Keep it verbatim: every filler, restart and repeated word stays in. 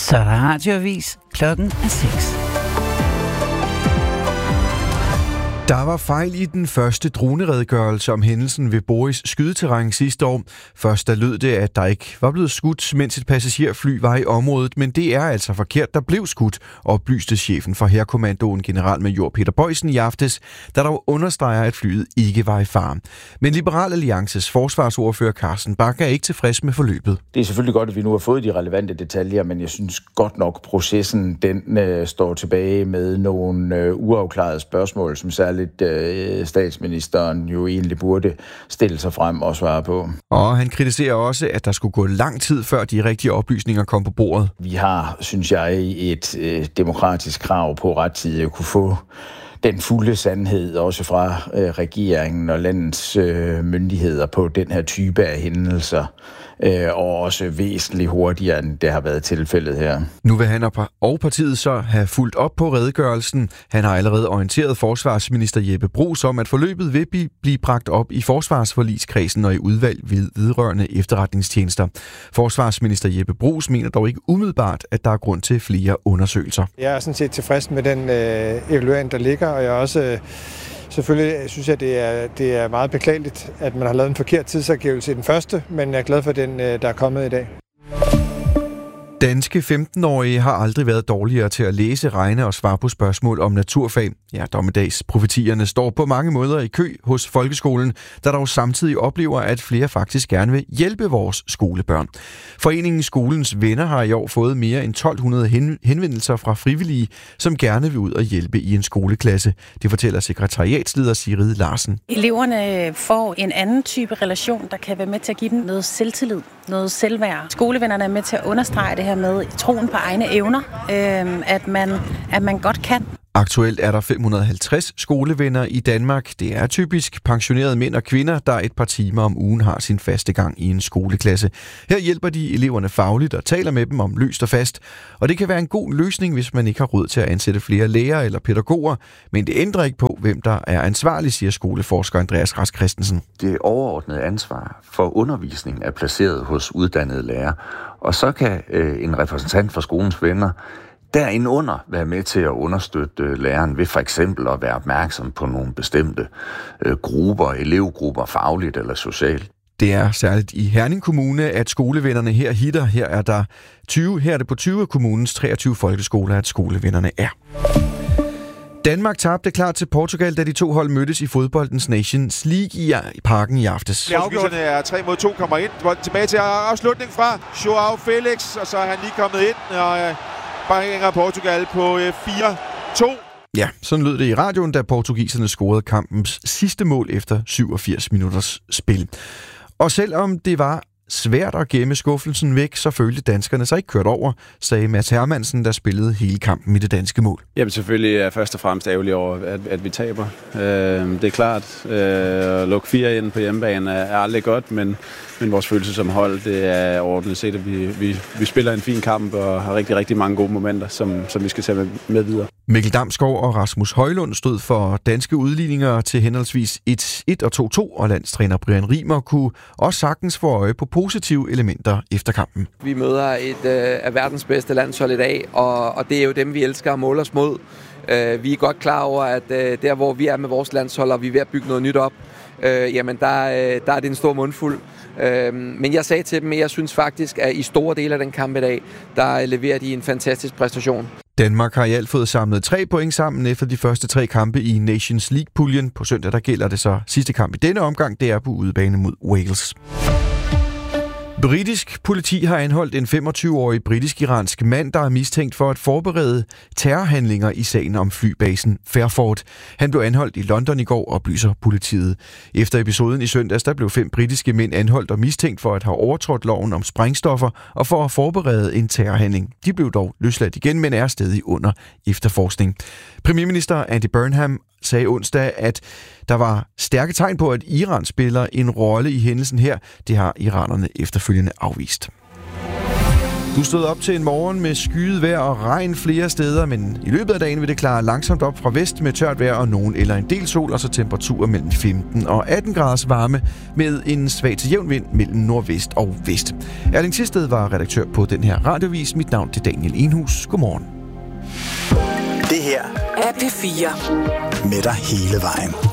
Så er der radioavis. Klokken er seks. Der var fejl i den første droneredegørelse om hændelsen ved Boris skydeterræn sidste år. Først der lød det, at der ikke var blevet skudt, mens et passagerfly var i området, men det er altså forkert. Der blev skudt, oplyste chefen for Hærkommandoen, generalmajor Peter Boysen, i aftes, der dog understreger, at flyet ikke var i fare. Men Liberal Alliances forsvarsordfører Carsten Bach er ikke tilfreds med forløbet. Det er selvfølgelig godt, at vi nu har fået de relevante detaljer, men jeg synes godt nok, processen den øh, står tilbage med nogle øh, uafklarede spørgsmål, som særligt statsministeren jo egentlig burde stille sig frem og svare på. Og han kritiserer også, at der skulle gå lang tid, før de rigtige oplysninger kom på bordet. Vi har, synes jeg, et øh, demokratisk krav på rettidigt at kunne få den fulde sandhed, også fra øh, regeringen og landets øh, myndigheder på den her type af hændelser, øh, og også væsentligt hurtigere, end det har været tilfældet her. Nu vil han og partiet så have fulgt op på redegørelsen. Han har allerede orienteret forsvarsminister Jeppe Bruus om, at forløbet vil blive bragt op i forsvarsforligskredsen og i udvalg vedrørende efterretningstjenester. Forsvarsminister Jeppe Bruus mener dog ikke umiddelbart, at der er grund til flere undersøgelser. Jeg er sådan set tilfreds med den øh, evaluering, der ligger, og jeg er også øh, selvfølgelig synes jeg, det er, det er meget beklageligt, at man har lavet en forkert tidsangivelse i den første, men jeg er glad for den, øh, der er kommet i dag. Danske femten-årige har aldrig været dårligere til at læse, regne og svare på spørgsmål om naturfag. Ja, dommedagsprofetierne står på mange måder i kø hos folkeskolen, der dog samtidig oplever, at flere faktisk gerne vil hjælpe vores skolebørn. Foreningen Skolens Venner har i år fået mere end tolv hundrede henvendelser fra frivillige, som gerne vil ud og hjælpe i en skoleklasse. Det fortæller sekretariatsleder Sigrid Larsen. Eleverne får en anden type relation, der kan være med til at give dem noget selvtillid, noget selvværd. Skolevennerne er med til at understrege det her med troen på egne evner, øh, at, man, at man godt kan. Aktuelt er der fem hundrede og halvtreds skolevenner i Danmark. Det er typisk pensionerede mænd og kvinder, der et par timer om ugen har sin faste gang i en skoleklasse. Her hjælper de eleverne fagligt og taler med dem om løst og fast. Og det kan være en god løsning, hvis man ikke har råd til at ansætte flere lærere eller pædagoger. Men det ændrer ikke på, hvem der er ansvarlig, siger skoleforsker Andreas Rask Christensen. Det overordnede ansvar for undervisning er placeret hos uddannede lærere. Og så kan øh, en repræsentant for skolens venner derinde være med til at understøtte læreren ved for eksempel at være opmærksom på nogle bestemte øh, grupper, elevgrupper, fagligt eller socialt. Det er særligt i Herning Kommune, at skolevennerne her hitter. Her er der tyve, her er det på tyve af kommunens treogtyve folkeskoler, at skolevennerne er. Danmark tabte klart til Portugal, da de to hold mødtes i fodboldens Nations League i parken i aftes. Portugiserne er tre mod to, kommer ind. Bolden tilbage til afslutning fra Joao Felix, og så er han lige kommet ind, og øh, bringer Portugal på øh, fire to. Ja, sådan lød det i radioen, da portugiserne scorede kampens sidste mål efter syvogfirs minutters spil. Og selvom det var svært at gemme skuffelsen væk, så følte danskerne sig ikke kørt over, sagde Mads Hermansen, der spillede hele kampen i det danske mål. Jamen selvfølgelig er jeg først og fremmest ærgerlig over, at, at vi taber. Øh, det er klart, øh, at lukke fire ind på hjemmebane er, er aldrig godt, men, men vores følelse som hold, det er overordnet set, at vi, vi, vi spiller en fin kamp og har rigtig, rigtig mange gode momenter, som, som vi skal tage med, med videre. Mikkel Damsgaard og Rasmus Højlund stod for danske udligninger til henholdsvis et et og to to, og landstræner Brian Rimer kunne også sagtens få øje på positive elementer efter kampen. Vi møder et øh, af verdens bedste landshold i dag, og, og det er jo dem, vi elsker at måle os mod. Øh, vi er godt klar over, at øh, der, hvor vi er med vores landshold, og vi er ved at bygge noget nyt op, øh, jamen der, øh, der er det en stor mundfuld. Øh, men jeg sagde til dem, at jeg synes faktisk, at i store dele af den kamp i dag, der leverer de en fantastisk præstation. Danmark har i alt fået samlet tre point sammen efter de første tre kampe i Nations League-puljen. På søndag der gælder det så sidste kamp i denne omgang, det er på udebane mod Wales. Britisk politi har anholdt en femogtyve-årig britisk-iransk mand, der er mistænkt for at forberede terrorhandlinger i sagen om flybasen Fairford. Han blev anholdt i London i går, oplyser politiet. Efter episoden i søndags, der blev fem britiske mænd anholdt og mistænkt for at have overtrådt loven om sprængstoffer og for at forberede en terrorhandling. De blev dog løsladt igen, men er stadig under efterforskning. Premierminister Andy Burnham sagde onsdag, at der var stærke tegn på, at Iran spiller en rolle i hændelsen her. Det har iranerne efterfølgende afvist. Du stod op til en morgen med skyet vejr og regn flere steder, men i løbet af dagen vil det klare langsomt op fra vest med tørt vejr og nogen eller en del sol, og så temperaturer mellem femten og atten graders varme med en svag til jævn vind mellem nordvest og vest. Erling Tisted var redaktør på den her radiovis. Mit navn er Daniel Enhus. Godmorgen. Det her er P fire. Med dig hele vejen.